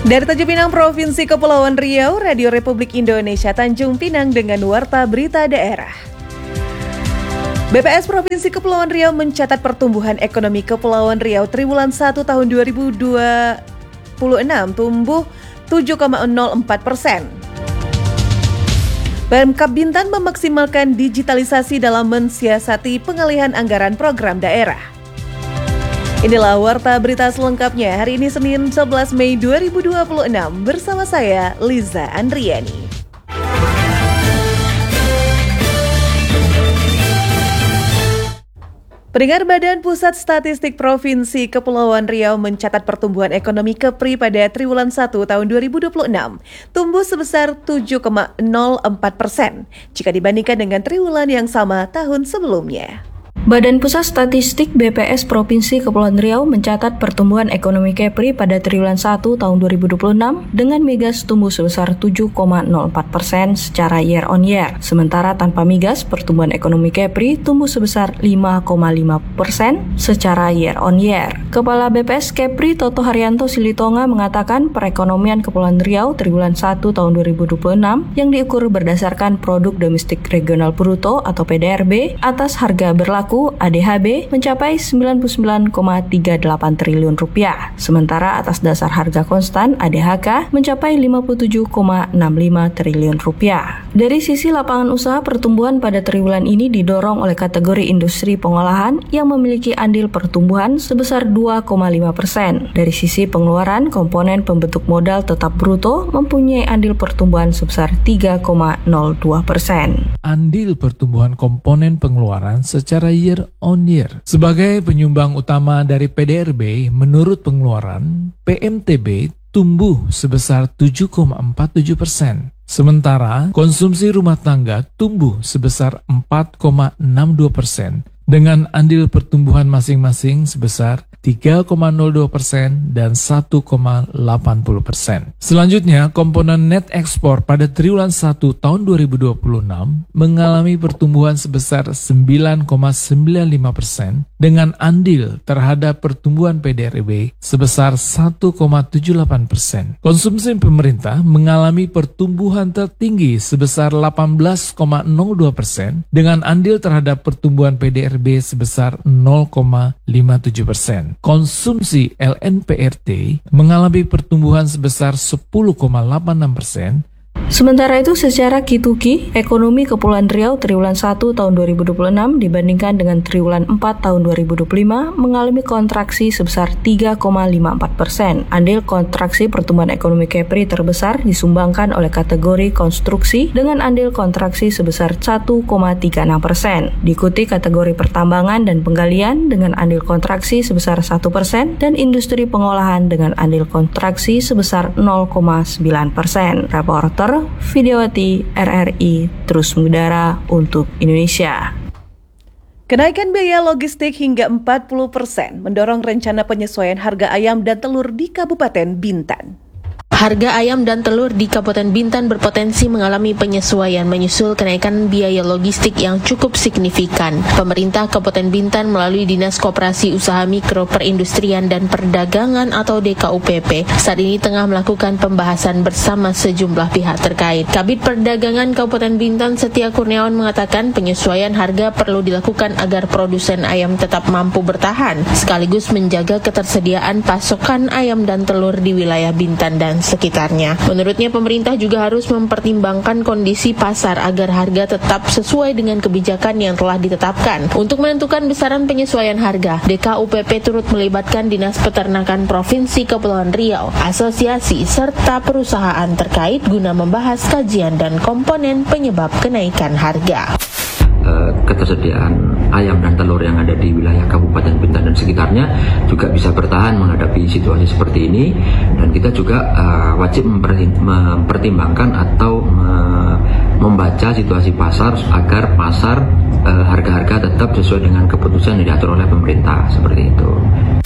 Dari Tanjung Pinang, Provinsi Kepulauan Riau, Radio Republik Indonesia Tanjung Pinang dengan Warta Berita Daerah. BPS Provinsi Kepulauan Riau mencatat pertumbuhan ekonomi Kepulauan Riau triwulan 1 tahun 2026 tumbuh 7,04%. Pemkab Bintan memaksimalkan digitalisasi dalam mensiasati pengalihan anggaran program daerah. Inilah Warta Berita selengkapnya hari ini Senin 11 Mei 2026 bersama saya Liza Andriani. Pendengar, Badan Pusat Statistik Provinsi Kepulauan Riau mencatat pertumbuhan ekonomi KEPRI pada triwulan 1 tahun 2026 tumbuh sebesar 7,04% jika dibandingkan dengan triwulan yang sama tahun sebelumnya. Badan Pusat Statistik BPS Provinsi Kepulauan Riau mencatat pertumbuhan ekonomi KEPRI pada triwulan 1 tahun 2026 dengan migas tumbuh sebesar 7,04% secara year on year. Sementara tanpa migas, pertumbuhan ekonomi KEPRI tumbuh sebesar 5,5% secara year on year. Kepala BPS KEPRI Toto Haryanto Silitonga mengatakan perekonomian Kepulauan Riau triwulan 1 tahun 2026 yang diukur berdasarkan produk domestik regional bruto atau PDRB atas harga berlaku ADHB mencapai 99,38 triliun rupiah. Sementara atas dasar harga konstan ADHK mencapai 57,65 triliun rupiah. Dari sisi lapangan usaha, pertumbuhan pada triwulan ini didorong oleh kategori industri pengolahan yang memiliki andil pertumbuhan sebesar 2,5%. Dari sisi pengeluaran, komponen pembentuk modal tetap bruto mempunyai andil pertumbuhan sebesar 3,02%. Andil pertumbuhan komponen pengeluaran secara year on year. Sebagai penyumbang utama dari PDRB, menurut pengeluaran, PMTB tumbuh sebesar 7,47%. Sementara konsumsi rumah tangga tumbuh sebesar 4,62% dengan andil pertumbuhan masing-masing sebesar 3,02% dan 1,80%. Selanjutnya, komponen net ekspor pada triwulan 1 tahun 2026 mengalami pertumbuhan sebesar 9,95% dengan andil terhadap pertumbuhan PDRB sebesar 1,78%. Konsumsi pemerintah mengalami pertumbuhan tertinggi sebesar 18,02% dengan andil terhadap pertumbuhan PDRB sebesar 0,57%. Konsumsi LNPRT mengalami pertumbuhan sebesar 10,86%. Sementara itu, secara Kituki, ekonomi Kepulauan Riau triwulan 1 tahun 2026 dibandingkan dengan triwulan 4 tahun 2025 mengalami kontraksi sebesar 3,54%. Andil kontraksi pertumbuhan ekonomi KEPRI terbesar disumbangkan oleh kategori konstruksi dengan andil kontraksi sebesar 1,36%. Diikuti kategori pertambangan dan penggalian dengan andil kontraksi sebesar 1% dan industri pengolahan dengan andil kontraksi sebesar 0,9%. Reporter Videowati RRI terus mengudara untuk Indonesia. Kenaikan biaya logistik hingga 40% mendorong rencana penyesuaian harga ayam dan telur di Kabupaten Bintan. Harga ayam dan telur di Kabupaten Bintan berpotensi mengalami penyesuaian menyusul kenaikan biaya logistik yang cukup signifikan. Pemerintah Kabupaten Bintan melalui Dinas Koperasi Usaha Mikro Perindustrian dan Perdagangan atau DKUPP saat ini tengah melakukan pembahasan bersama sejumlah pihak terkait. Kabid Perdagangan Kabupaten Bintan Setia Kurniawan mengatakan penyesuaian harga perlu dilakukan agar produsen ayam tetap mampu bertahan, sekaligus menjaga ketersediaan pasokan ayam dan telur di wilayah Bintan dan sekitarnya. Menurutnya, pemerintah juga harus mempertimbangkan kondisi pasar agar harga tetap sesuai dengan kebijakan yang telah ditetapkan. Untuk menentukan besaran penyesuaian harga, DKUPP turut melibatkan Dinas Peternakan Provinsi Kepulauan Riau, asosiasi, serta perusahaan terkait guna membahas kajian dan komponen penyebab kenaikan harga. Ketersediaan ayam dan telur yang ada di wilayah Kabupaten Bintan dan sekitarnya juga bisa bertahan menghadapi situasi seperti ini, dan kita juga wajib mempertimbangkan atau membaca situasi pasar agar pasar harga-harga tetap sesuai dengan keputusan yang diatur oleh pemerintah, seperti itu.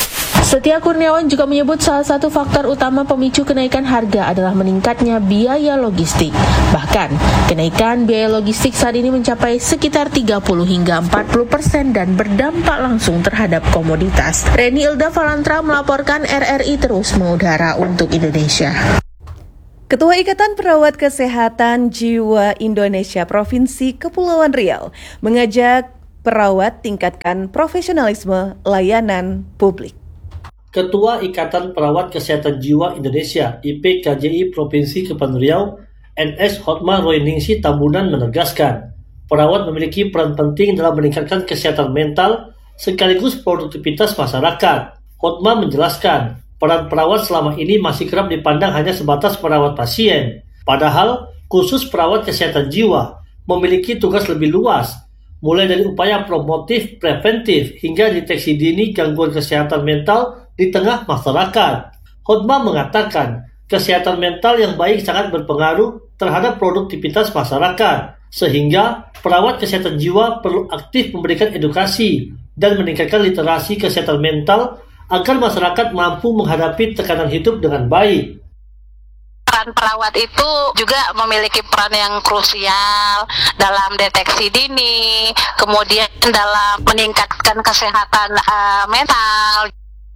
Setia Kurniawan juga menyebut salah satu faktor utama pemicu kenaikan harga adalah meningkatnya biaya logistik. Bahkan, kenaikan biaya logistik saat ini mencapai sekitar 30 hingga 40% dan berdampak langsung terhadap komoditas. Reni Ilda Valantra melaporkan RRI terus mengudara untuk Indonesia. Ketua Ikatan Perawat Kesehatan Jiwa Indonesia Provinsi Kepulauan Riau mengajak perawat tingkatkan profesionalisme layanan publik. Ketua Ikatan Perawat Kesehatan Jiwa Indonesia IPKJI Provinsi Kepulauan Riau, NS Hotma Royningsi Tambunan menegaskan, perawat memiliki peran penting dalam meningkatkan kesehatan mental sekaligus produktivitas masyarakat. Hotma menjelaskan, peran perawat selama ini masih kerap dipandang hanya sebatas perawat pasien. Padahal, khusus perawat kesehatan jiwa memiliki tugas lebih luas, mulai dari upaya promotif, preventif, hingga deteksi dini gangguan kesehatan mental di tengah masyarakat. Hotma mengatakan, kesehatan mental yang baik sangat berpengaruh terhadap produktivitas masyarakat, sehingga perawat kesehatan jiwa perlu aktif memberikan edukasi dan meningkatkan literasi kesehatan mental agar masyarakat mampu menghadapi tekanan hidup dengan baik. Peran perawat itu juga memiliki peran yang krusial dalam deteksi dini, kemudian dalam meningkatkan kesehatan mental.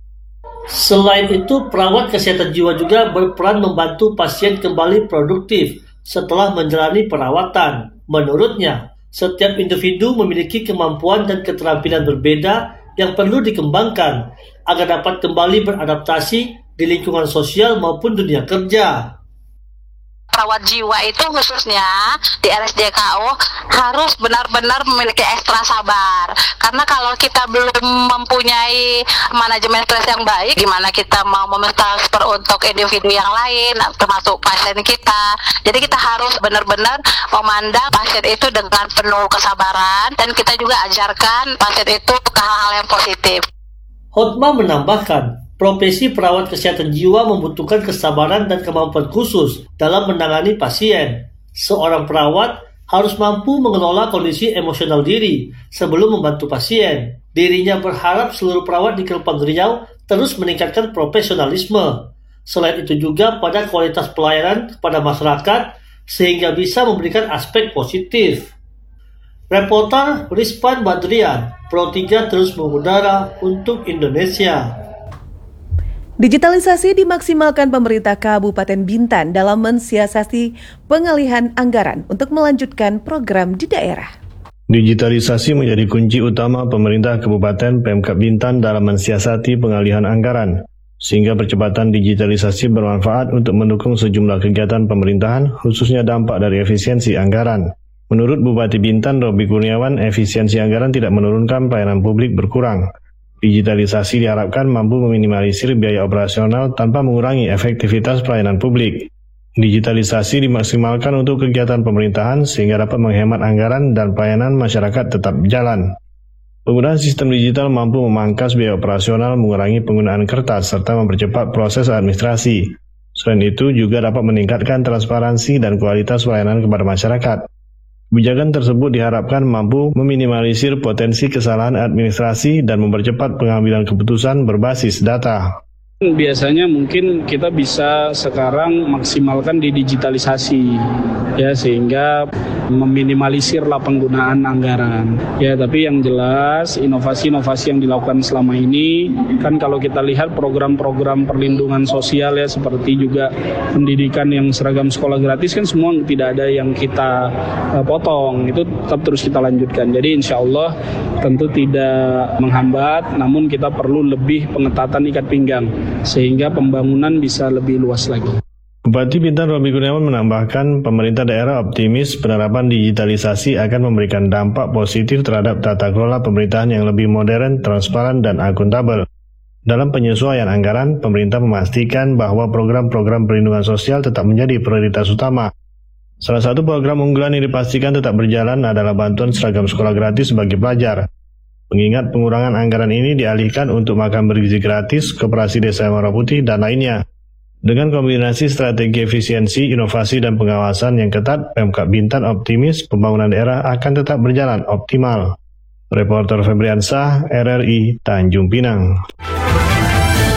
Selain itu, perawat kesehatan jiwa juga berperan membantu pasien kembali produktif setelah menjalani perawatan. Menurutnya, setiap individu memiliki kemampuan dan keterampilan berbeda yang perlu dikembangkan agar dapat kembali beradaptasi di lingkungan sosial maupun dunia kerja. Perawat jiwa itu khususnya di RSJKO harus benar-benar memiliki ekstra sabar. Karena kalau kita belum mempunyai manajemen stres yang baik, gimana kita mau mentransfer untuk individu yang lain, termasuk pasien kita. Jadi kita harus benar-benar memandang pasien itu dengan penuh kesabaran, dan kita juga ajarkan pasien itu ke hal-hal yang positif. Hotma menambahkan, profesi perawat kesehatan jiwa membutuhkan kesabaran dan kemampuan khusus dalam menangani pasien. Seorang perawat harus mampu mengelola kondisi emosional diri sebelum membantu pasien. Dirinya berharap seluruh perawat di Kepulauan Riau terus meningkatkan profesionalisme. Selain itu juga pada kualitas pelayanan kepada masyarakat sehingga bisa memberikan aspek positif. Reporter Rizpan Badrian, Pro 3 terus mengudara untuk Indonesia. Digitalisasi dimaksimalkan pemerintah Kabupaten Bintan dalam mensiasati pengalihan anggaran untuk melanjutkan program di daerah. Digitalisasi menjadi kunci utama pemerintah Kabupaten Pemkab Bintan dalam mensiasati pengalihan anggaran, sehingga percepatan digitalisasi bermanfaat untuk mendukung sejumlah kegiatan pemerintahan, khususnya dampak dari efisiensi anggaran. Menurut Bupati Bintan, Robi Kurniawan, efisiensi anggaran tidak menurunkan pelayanan publik berkurang. Digitalisasi diharapkan mampu meminimalisir biaya operasional tanpa mengurangi efektivitas pelayanan publik. Digitalisasi dimaksimalkan untuk kegiatan pemerintahan sehingga dapat menghemat anggaran dan pelayanan masyarakat tetap berjalan. Penggunaan sistem digital mampu memangkas biaya operasional, mengurangi penggunaan kertas, serta mempercepat proses administrasi. Selain itu, juga dapat meningkatkan transparansi dan kualitas pelayanan kepada masyarakat. Kebijakan tersebut diharapkan mampu meminimalisir potensi kesalahan administrasi dan mempercepat pengambilan keputusan berbasis data. Biasanya mungkin kita bisa sekarang maksimalkan di digitalisasi, ya, sehingga meminimalisirlah penggunaan anggaran. Ya, tapi yang jelas inovasi-inovasi yang dilakukan selama ini kan kalau kita lihat program-program perlindungan sosial, ya, seperti juga pendidikan yang seragam sekolah gratis kan semua tidak ada yang kita potong, itu tetap terus kita lanjutkan. Jadi insya Allah tentu tidak menghambat, namun kita perlu lebih pengetatan ikat pinggang sehingga pembangunan bisa lebih luas lagi. Bupati Bintan Robi Kurniawan menambahkan pemerintah daerah optimis penerapan digitalisasi akan memberikan dampak positif terhadap tata kelola pemerintahan yang lebih modern, transparan, dan akuntabel. Dalam penyesuaian anggaran, pemerintah memastikan bahwa program-program perlindungan sosial tetap menjadi prioritas utama. Salah satu program unggulan yang dipastikan tetap berjalan adalah bantuan seragam sekolah gratis bagi pelajar. Mengingat pengurangan anggaran ini dialihkan untuk makan bergizi gratis, koperasi desa Muara Putih, dan lainnya. Dengan kombinasi strategi efisiensi, inovasi, dan pengawasan yang ketat, Pemkab Bintan optimis pembangunan daerah akan tetap berjalan optimal. Reporter Febriansah, RRI, Tanjung Pinang.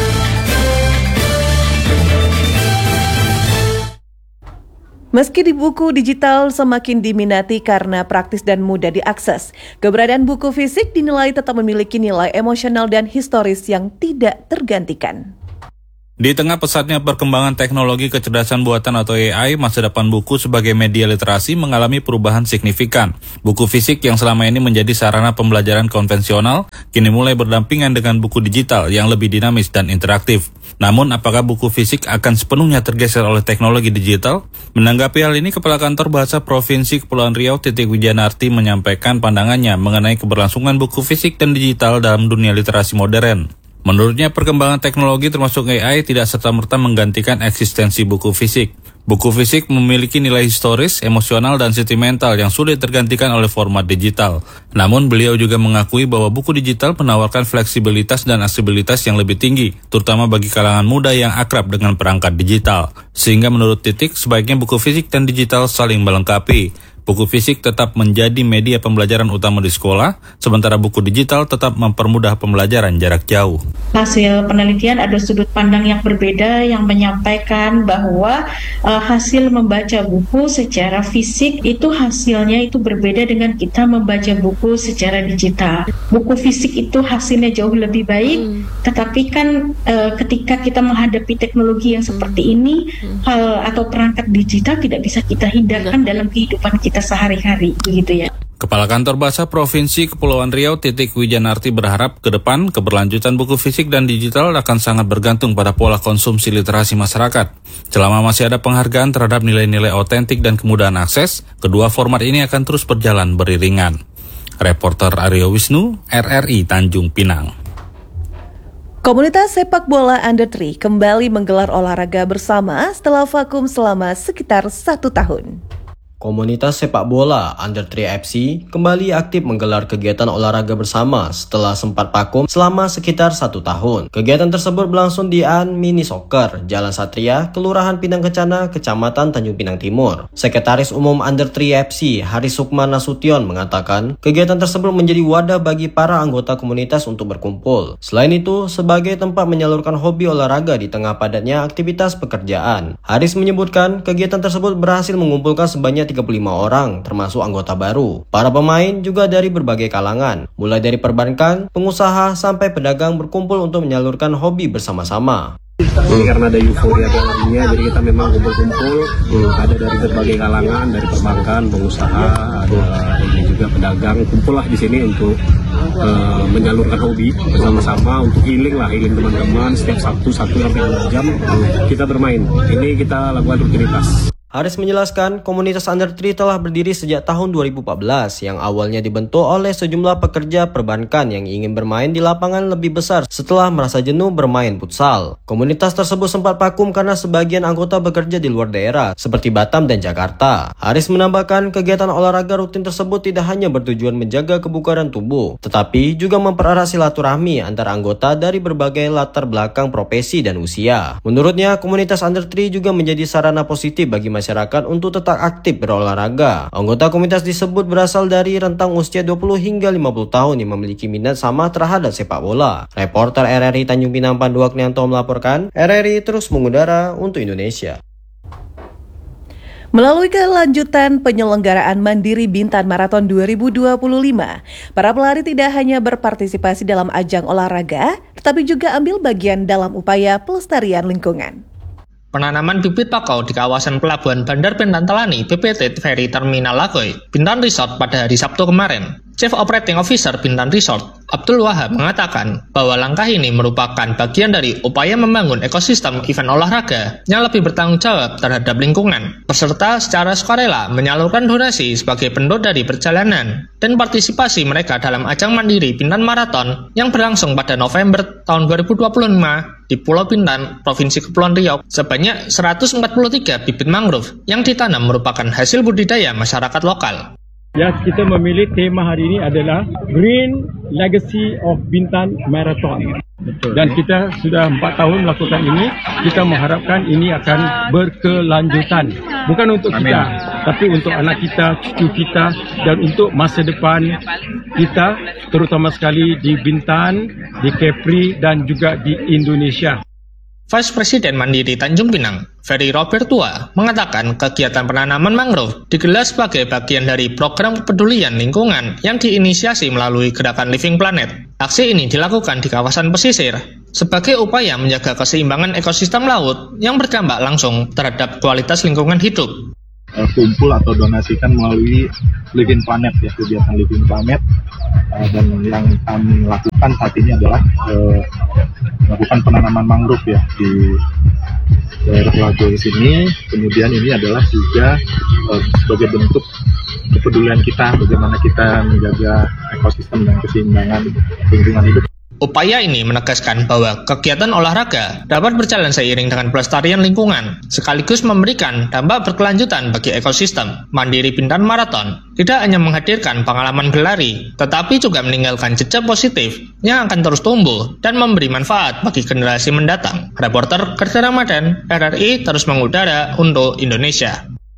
Meski di buku digital semakin diminati karena praktis dan mudah diakses, keberadaan buku fisik dinilai tetap memiliki nilai emosional dan historis yang tidak tergantikan. Di tengah pesatnya perkembangan teknologi kecerdasan buatan atau AI, masa depan buku sebagai media literasi mengalami perubahan signifikan. Buku fisik yang selama ini menjadi sarana pembelajaran konvensional, kini mulai berdampingan dengan buku digital yang lebih dinamis dan interaktif. Namun, apakah buku fisik akan sepenuhnya tergeser oleh teknologi digital? Menanggapi hal ini, Kepala Kantor Bahasa Provinsi Kepulauan Riau Titik Wijanarti menyampaikan pandangannya mengenai keberlangsungan buku fisik dan digital dalam dunia literasi modern. Menurutnya, perkembangan teknologi termasuk AI tidak serta-merta menggantikan eksistensi buku fisik. Buku fisik memiliki nilai historis, emosional, dan sentimental yang sulit tergantikan oleh format digital. Namun, beliau juga mengakui bahwa buku digital menawarkan fleksibilitas dan aksesibilitas yang lebih tinggi, terutama bagi kalangan muda yang akrab dengan perangkat digital. Sehingga menurut Titik, sebaiknya buku fisik dan digital saling melengkapi. Buku fisik tetap menjadi media pembelajaran utama di sekolah, sementara buku digital tetap mempermudah pembelajaran jarak jauh. Hasil penelitian ada sudut pandang yang berbeda yang menyampaikan bahwa hasil membaca buku secara fisik itu hasilnya itu berbeda dengan kita membaca buku secara digital. Buku fisik itu hasilnya jauh lebih baik, tetapi kan ketika kita menghadapi teknologi yang seperti ini, hal atau perangkat digital tidak bisa kita hindarkan dalam kehidupan kita sehari-hari, begitu ya. Kepala Kantor Bahasa Provinsi Kepulauan Riau Titik Wijanarti berharap ke depan keberlanjutan buku fisik dan digital akan sangat bergantung pada pola konsumsi literasi masyarakat. Selama masih ada penghargaan terhadap nilai-nilai otentik dan kemudahan akses, kedua format ini akan terus berjalan beriringan. Reporter Aryo Wisnu, RRI Tanjung Pinang. Komunitas sepak bola Under 3 kembali menggelar olahraga bersama setelah vakum selama sekitar 1 tahun. Komunitas sepak bola Under 3 FC kembali aktif menggelar kegiatan olahraga bersama setelah sempat vakum selama sekitar 1 tahun. Kegiatan tersebut berlangsung di AN Mini Soccer, Jalan Satria, Kelurahan Pinang Kencana, Kecamatan Tanjung Pinang Timur. Sekretaris Umum Under 3 FC, Haris Sukman Nasution mengatakan, kegiatan tersebut menjadi wadah bagi para anggota komunitas untuk berkumpul. Selain itu, sebagai tempat menyalurkan hobi olahraga di tengah padatnya aktivitas pekerjaan. Haris menyebutkan, kegiatan tersebut berhasil mengumpulkan sebanyak 35 orang, termasuk anggota baru. Para pemain juga dari berbagai kalangan, mulai dari perbankan, pengusaha, sampai pedagang berkumpul untuk menyalurkan hobi bersama-sama. Ini karena ada euforia dalamnya, jadi kita memang kumpul-kumpul, ada dari berbagai kalangan, dari perbankan, pengusaha, ada juga pedagang, kumpul lah di sini untuk menyalurkan hobi bersama-sama, untuk healing teman-teman. Setiap Sabtu 1-2 jam kita bermain. Ini kita lakukan rutinitas. Haris menjelaskan, komunitas Under 3 telah berdiri sejak tahun 2014 yang awalnya dibentuk oleh sejumlah pekerja perbankan yang ingin bermain di lapangan lebih besar setelah merasa jenuh bermain futsal. Komunitas tersebut sempat vakum karena sebagian anggota bekerja di luar daerah seperti Batam dan Jakarta. Haris menambahkan, kegiatan olahraga rutin tersebut tidak hanya bertujuan menjaga kebugaran tubuh, tetapi juga mempererat silaturahmi antara anggota dari berbagai latar belakang profesi dan usia. Menurutnya, komunitas Under 3 juga menjadi sarana positif bagi masyarakat untuk tetap aktif berolahraga. Anggota komunitas disebut berasal dari rentang usia 20 hingga 50 tahun yang memiliki minat sama terhadap sepak bola. Reporter RRI Tanjung Pinang Pandu Aknianto melaporkan, RRI terus mengudara untuk Indonesia. Melalui kelanjutan penyelenggaraan Mandiri Bintan Marathon 2025, para pelari tidak hanya berpartisipasi dalam ajang olahraga, tetapi juga ambil bagian dalam upaya pelestarian lingkungan. Penanaman bibit pakau di kawasan Pelabuhan Bandar Bintan Telani BPT Ferry Terminal Lagoy, Bintan Resort pada hari Sabtu kemarin. Chief Operating Officer Bintan Resort, Abdul Wahab mengatakan bahwa langkah ini merupakan bagian dari upaya membangun ekosistem event olahraga yang lebih bertanggung jawab terhadap lingkungan. Peserta secara sukarela menyalurkan donasi sebagai bentuk dari perjalanan dan partisipasi mereka dalam ajang Mandiri Bintan Marathon yang berlangsung pada November tahun 2025 di Pulau Bintan, Provinsi Kepulauan Riau. Sebanyak 143 bibit mangrove yang ditanam merupakan hasil budidaya masyarakat lokal. Ya, kita memilih tema hari ini adalah Green Legacy of Bintan Marathon. Dan kita sudah 4 tahun melakukan ini. Kita mengharapkan ini akan berkelanjutan. Bukan untuk kita, tapi untuk anak kita, cucu kita, dan untuk masa depan kita, terutama sekali di Bintan, di Kepri, dan juga di Indonesia. Vice Presiden Mandiri Tanjung Pinang, Ferry Robertua, mengatakan kegiatan penanaman mangrove digelar sebagai bagian dari program kepedulian lingkungan yang diinisiasi melalui gerakan Living Planet. Aksi ini dilakukan di kawasan pesisir sebagai upaya menjaga keseimbangan ekosistem laut yang berdampak langsung terhadap kualitas lingkungan hidup. Kumpul atau donasikan melalui Living Planet, ya, kegiatan Living Planet, dan yang kami lakukan saat ini adalah melakukan penanaman mangrove, ya, di daerah Lagoy sini. Kemudian ini adalah juga sebagai bentuk kepedulian kita bagaimana kita menjaga ekosistem dan keseimbangan lingkungan hidup. Upaya ini menegaskan bahwa kegiatan olahraga dapat berjalan seiring dengan pelestarian lingkungan, sekaligus memberikan dampak berkelanjutan bagi ekosistem. Mandiri Bintan Marathon tidak hanya menghadirkan pengalaman berlari, tetapi juga meninggalkan jejak positif yang akan terus tumbuh dan memberi manfaat bagi generasi mendatang. Reporter Kerja Ramadan, RRI terus mengudara untuk Indonesia.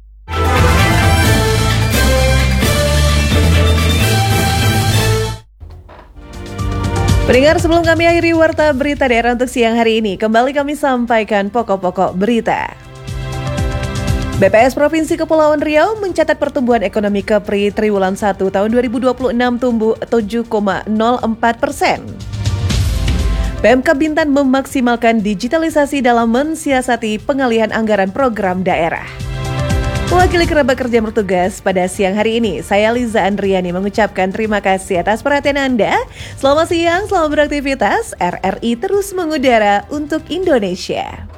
Pendengar, sebelum kami akhiri warta berita daerah untuk siang hari ini, kembali kami sampaikan pokok-pokok berita. BPS Provinsi Kepulauan Riau mencatat pertumbuhan ekonomi KEPRI triwulan 1 tahun 2026 tumbuh 7,04%. PMK Bintan memaksimalkan digitalisasi dalam mensiasati pengalihan anggaran program daerah. Mewakili kerabat kerja bertugas pada siang hari ini, saya Liza Andriani mengucapkan terima kasih atas perhatian Anda. Selamat siang, selamat beraktivitas. RRI terus mengudara untuk Indonesia.